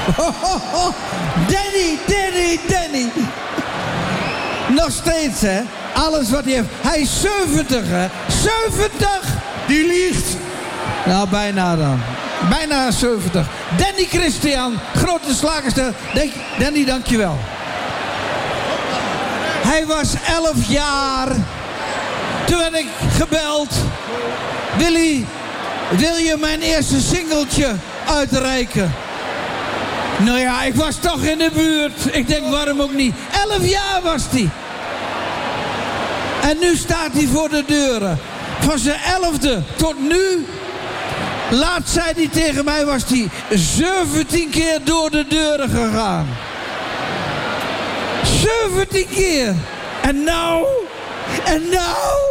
Danny. Nog steeds, hè. Alles wat hij heeft. Hij is 70, hè. 70! Die liegt. Nou, bijna dan. Bijna 70. Danny Christian, grote slagerster. Danny, dankjewel. Hij was 11 jaar. Toen werd ik gebeld. Willy, wil je mijn eerste singeltje uitreiken? Nou ja, ik was toch in de buurt. Ik denk, waarom ook niet? 11 jaar was hij. En nu staat hij voor de deuren. Van zijn 11e tot nu. Laatst zei hij tegen mij, was hij 17 keer door de deuren gegaan. 17 keer. En nou...